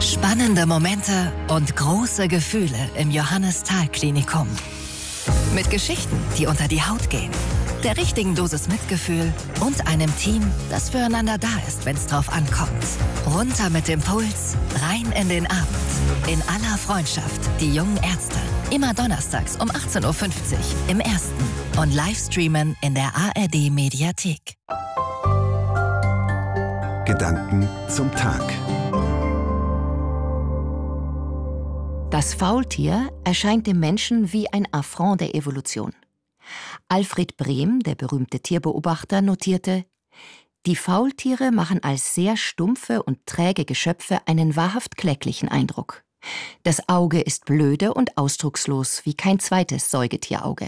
Spannende Momente und große Gefühle im Johannes-Thal-Klinikum. Mit Geschichten, die unter die Haut gehen, der richtigen Dosis Mitgefühl und einem Team, das füreinander da ist, wenn es drauf ankommt. Runter mit dem Puls, rein in den Abend. In aller Freundschaft, die jungen Ärzte. Immer donnerstags um 18.50 Uhr im Ersten und Livestreamen in der ARD-Mediathek. Gedanken zum Tag. Das Faultier erscheint dem Menschen wie ein Affront der Evolution. Alfred Brehm, der berühmte Tierbeobachter, notierte: Die Faultiere machen als sehr stumpfe und träge Geschöpfe einen wahrhaft kläglichen Eindruck. Das Auge ist blöde und ausdruckslos wie kein zweites Säugetierauge.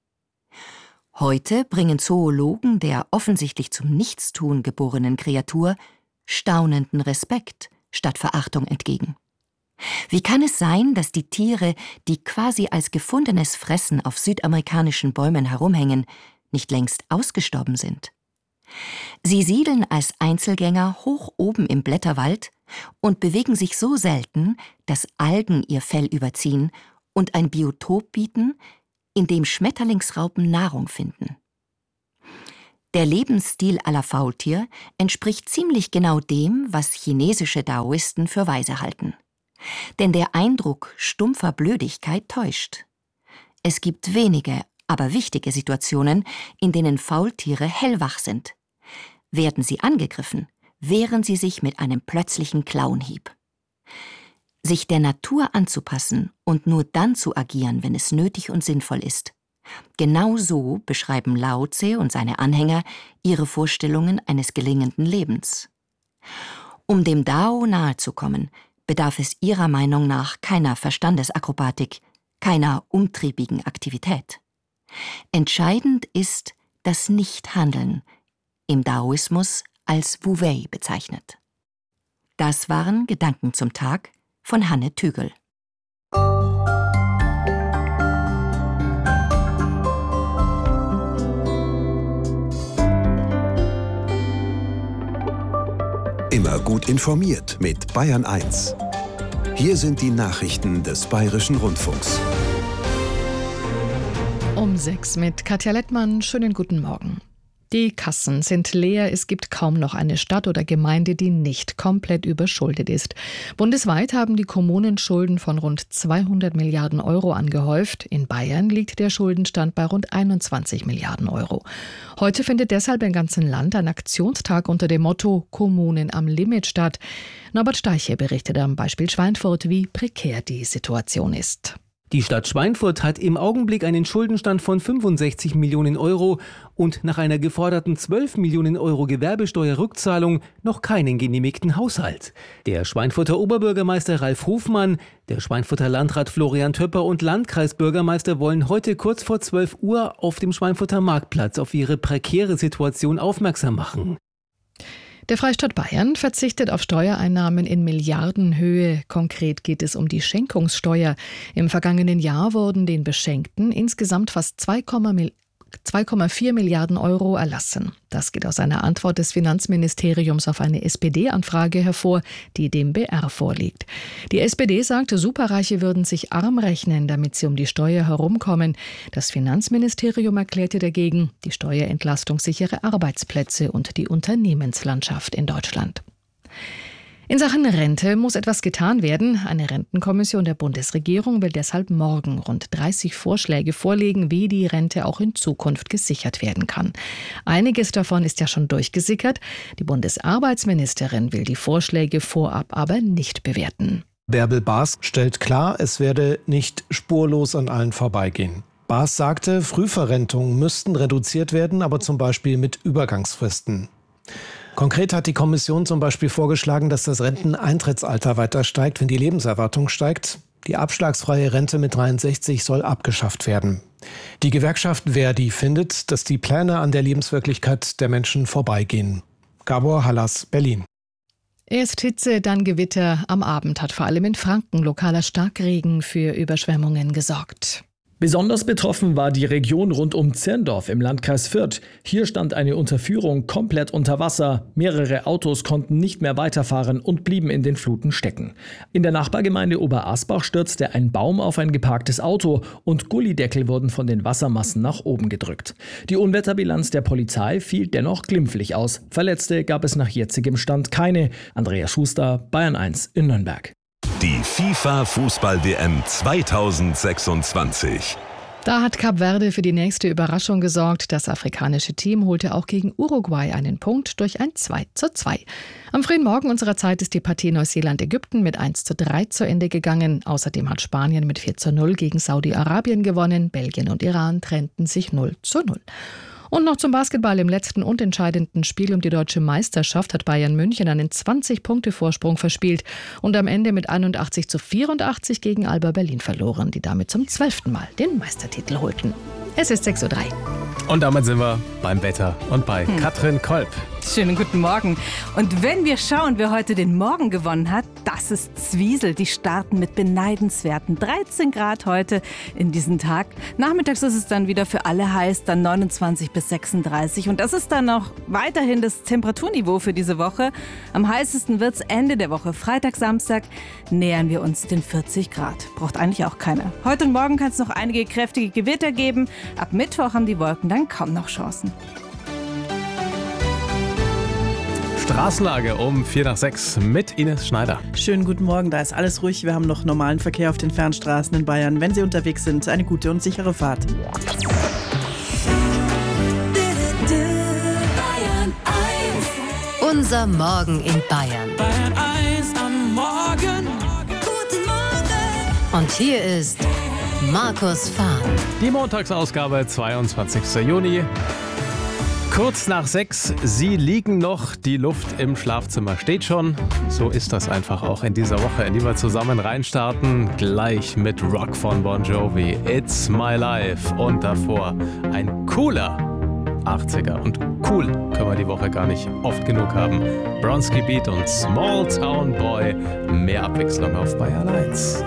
Heute bringen Zoologen der offensichtlich zum Nichtstun geborenen Kreatur staunenden Respekt statt Verachtung entgegen. Wie kann es sein, dass die Tiere, die quasi als gefundenes Fressen auf südamerikanischen Bäumen herumhängen, nicht längst ausgestorben sind? Sie siedeln als Einzelgänger hoch oben im Blätterwald und bewegen sich so selten, dass Algen ihr Fell überziehen und ein Biotop bieten, in dem Schmetterlingsraupen Nahrung finden. Der Lebensstil aller Faultier entspricht ziemlich genau dem, was chinesische Daoisten für weise halten. Denn der Eindruck stumpfer Blödigkeit täuscht. Es gibt wenige, aber wichtige Situationen, in denen Faultiere hellwach sind. Werden sie angegriffen, wehren sie sich mit einem plötzlichen Klauenhieb. Sich der Natur anzupassen und nur dann zu agieren, wenn es nötig und sinnvoll ist. Genau so beschreiben Lao Tse und seine Anhänger ihre Vorstellungen eines gelingenden Lebens. Um dem Dao nahezukommen, bedarf es ihrer Meinung nach keiner Verstandesakrobatik, keiner umtriebigen Aktivität. Entscheidend ist das Nichthandeln, im Daoismus als Wu Wei bezeichnet. Das waren Gedanken zum Tag von Hanne Tügel. Immer gut informiert mit Bayern 1. Hier sind die Nachrichten des Bayerischen Rundfunks. Um 6 mit Katja Lettmann. Schönen guten Morgen. Die Kassen sind leer. Es gibt kaum noch eine Stadt oder Gemeinde, die nicht komplett überschuldet ist. Bundesweit haben die Kommunen Schulden von rund 200 Milliarden Euro angehäuft. In Bayern liegt der Schuldenstand bei rund 21 Milliarden Euro. Heute findet deshalb im ganzen Land ein Aktionstag unter dem Motto Kommunen am Limit statt. Norbert Steiche berichtet am Beispiel Schweinfurt, wie prekär die Situation ist. Die Stadt Schweinfurt hat im Augenblick einen Schuldenstand von 65 Millionen Euro und nach einer geforderten 12 Millionen Euro Gewerbesteuerrückzahlung noch keinen genehmigten Haushalt. Der Schweinfurter Oberbürgermeister Ralf Hofmann, der Schweinfurter Landrat Florian Töpper und Landkreisbürgermeister wollen heute kurz vor 12 Uhr auf dem Schweinfurter Marktplatz auf ihre prekäre Situation aufmerksam machen. Der Freistaat Bayern verzichtet auf Steuereinnahmen in Milliardenhöhe. Konkret geht es um die Schenkungssteuer. Im vergangenen Jahr wurden den Beschenkten insgesamt fast 2,4 Milliarden Euro erlassen. Das geht aus einer Antwort des Finanzministeriums auf eine SPD-Anfrage hervor, die dem BR vorliegt. Die SPD sagt, Superreiche würden sich arm rechnen, damit sie um die Steuer herumkommen. Das Finanzministerium erklärte dagegen, die Steuerentlastung sichere Arbeitsplätze und die Unternehmenslandschaft in Deutschland. In Sachen Rente muss etwas getan werden. Eine Rentenkommission der Bundesregierung will deshalb morgen rund 30 Vorschläge vorlegen, wie die Rente auch in Zukunft gesichert werden kann. Einiges davon ist ja schon durchgesickert. Die Bundesarbeitsministerin will die Vorschläge vorab aber nicht bewerten. Bärbel Baas stellt klar, es werde nicht spurlos an allen vorbeigehen. Baas sagte, Frühverrentungen müssten reduziert werden, aber zum Beispiel mit Übergangsfristen. Konkret hat die Kommission zum Beispiel vorgeschlagen, dass das Renteneintrittsalter weiter steigt, wenn die Lebenserwartung steigt. Die abschlagsfreie Rente mit 63 soll abgeschafft werden. Die Gewerkschaft Verdi findet, dass die Pläne an der Lebenswirklichkeit der Menschen vorbeigehen. Gabor Hallas, Berlin. Erst Hitze, dann Gewitter. Am Abend hat vor allem in Franken lokaler Starkregen für Überschwemmungen gesorgt. Besonders betroffen war die Region rund um Zirndorf im Landkreis Fürth. Hier stand eine Unterführung komplett unter Wasser. Mehrere Autos konnten nicht mehr weiterfahren und blieben in den Fluten stecken. In der Nachbargemeinde Oberasbach stürzte ein Baum auf ein geparktes Auto und Gullydeckel wurden von den Wassermassen nach oben gedrückt. Die Unwetterbilanz der Polizei fiel dennoch glimpflich aus. Verletzte gab es nach jetzigem Stand keine. Andrea Schuster, Bayern 1 in Nürnberg. Die FIFA-Fußball-WM 2026. Da hat Kap Verde für die nächste Überraschung gesorgt. Das afrikanische Team holte auch gegen Uruguay einen Punkt durch ein 2:2. Am frühen Morgen unserer Zeit ist die Partie Neuseeland-Ägypten mit 1:3 zu Ende gegangen. Außerdem hat Spanien mit 4:0 gegen Saudi-Arabien gewonnen. Belgien und Iran trennten sich 0:0. Und noch zum Basketball. Im letzten und entscheidenden Spiel um die deutsche Meisterschaft hat Bayern München einen 20-Punkte-Vorsprung verspielt und am Ende mit 81:84 gegen Alba Berlin verloren, die damit zum 12. Mal den Meistertitel holten. Es ist 6:03 Uhr. Und damit sind wir beim Wetter und bei Katrin Kolb. Schönen guten Morgen. Und wenn wir schauen, wer heute den Morgen gewonnen hat, das ist Zwiesel. Die starten mit beneidenswerten 13 Grad heute in diesen Tag. Nachmittags ist es dann wieder für alle heiß, dann 29 bis 36. Und das ist dann noch weiterhin das Temperaturniveau für diese Woche. Am heißesten wird es Ende der Woche. Freitag, Samstag nähern wir uns den 40 Grad. Braucht eigentlich auch keiner. Heute und morgen kann es noch einige kräftige Gewitter geben. Ab Mittwoch haben die Wolken dann kaum noch Chancen. Straßenlage um 5:45 mit Ines Schneider. Schönen guten Morgen, da ist alles ruhig. Wir haben noch normalen Verkehr auf den Fernstraßen in Bayern. Wenn Sie unterwegs sind, eine gute und sichere Fahrt. Unser Morgen in Bayern. Bayern 1 am Morgen. Guten Morgen. Und hier ist Markus Fahn. Die Montagsausgabe, 22. Juni. Kurz nach 6, Sie liegen noch, die Luft im Schlafzimmer steht schon. So ist das einfach auch in dieser Woche, in die wir zusammen reinstarten. Gleich mit Rock von Bon Jovi, It's My Life. Und davor ein cooler 80er. Und cool können wir die Woche gar nicht oft genug haben. Bronski Beat und Small Town Boy. Mehr Abwechslung auf Bayern 1.